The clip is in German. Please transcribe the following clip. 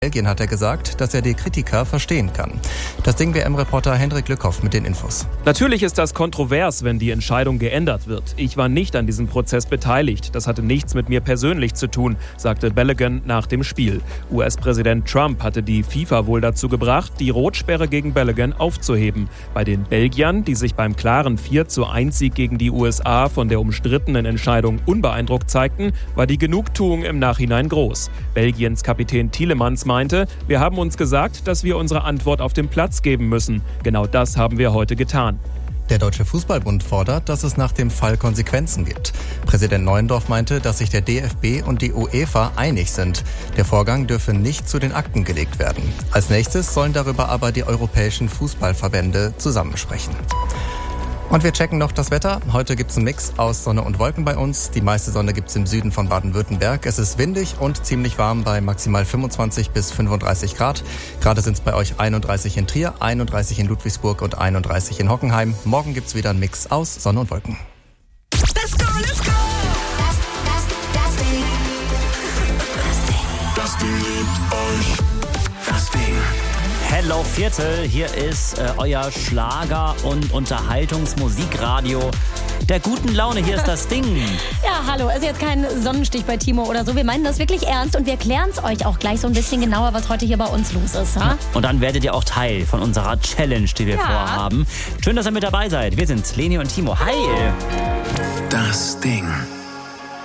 Belgien hat er gesagt, dass er die Kritiker verstehen kann. Das Ding-WM-Reporter Hendrik Lückhoff mit den Infos. Natürlich ist das kontrovers, wenn die Entscheidung geändert wird. Ich war nicht an diesem Prozess beteiligt. Das hatte nichts mit mir persönlich zu tun, sagte Balogun nach dem Spiel. US-Präsident Trump hatte die FIFA wohl dazu gebracht, die Rotsperre gegen Balogun aufzuheben. Bei den Belgiern, die sich beim klaren 4:1-Sieg gegen die USA von der umstrittenen Entscheidung unbeeindruckt zeigten, war die Genugtuung im Nachhinein groß. Belgiens Kapitän Tielemans meinte, wir haben uns gesagt, dass wir unsere Antwort auf dem Platz geben müssen. Genau das haben wir heute getan. Der Deutsche Fußballbund fordert, dass es nach dem Fall Konsequenzen gibt. Präsident Neuendorf meinte, dass sich der DFB und die UEFA einig sind. Der Vorgang dürfe nicht zu den Akten gelegt werden. Als nächstes sollen darüber aber die europäischen Fußballverbände zusammensprechen. Und wir checken noch das Wetter. Heute gibt's einen Mix aus Sonne und Wolken bei uns. Die meiste Sonne gibt's im Süden von Baden-Württemberg. Es ist windig und ziemlich warm bei maximal 25 bis 35 Grad. Gerade sind es bei euch 31 in Trier, 31 in Ludwigsburg und 31 in Hockenheim. Morgen gibt's wieder einen Mix aus Sonne und Wolken. Let's go, let's go! Das Ding liebt euch. Das Ding. Hello Viertel, hier ist euer Schlager- und Unterhaltungsmusikradio der guten Laune. Hier ist das Ding. Ja, hallo, ist jetzt kein Sonnenstich bei Timo oder so. Wir meinen das wirklich ernst und wir klären es euch auch gleich so ein bisschen genauer, was heute hier bei uns los ist. Ha? Und dann werdet ihr auch Teil von unserer Challenge, die wir vorhaben. Schön, dass ihr mit dabei seid. Wir sind Leni und Timo. Hi! Das Ding.